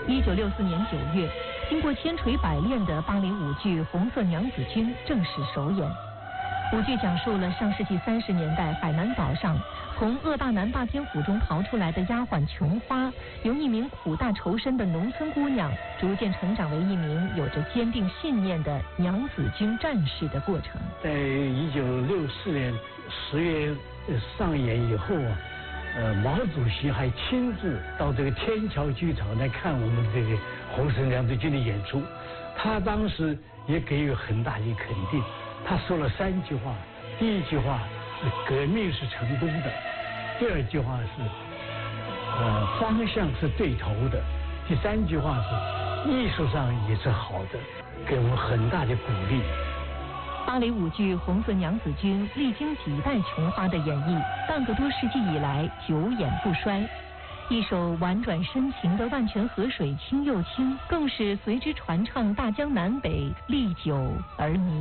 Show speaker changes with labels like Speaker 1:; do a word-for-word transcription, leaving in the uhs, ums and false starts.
Speaker 1: 一九六四年九月，经过千锤百炼的芭蕾舞剧《红色娘子军》正式首演。舞剧讲述了上世纪三十年代海南岛上从鄂大南霸天府中逃出来的丫鬟琼花，由一名苦大仇深的农村姑娘，逐渐成长为一名有着坚定信念的娘子军战士的过程。
Speaker 2: 在一九六四年十月上演以后啊，呃，毛主席还亲自到这个天桥剧场来看我们这个红色娘子军的演出，他当时也给予很大的肯定。他说了三句话，第一句话是革命是成功的，第二句话是呃方向是对头的，第三句话是艺术上也是好的，给我们很大的鼓励。
Speaker 1: 芭蕾舞剧《红色娘子军》历经几代琼花的演绎，半个多世纪以来久演不衰。一首婉转深情的《万泉河水清又清》，更是随之传唱大江南北，历久而弥。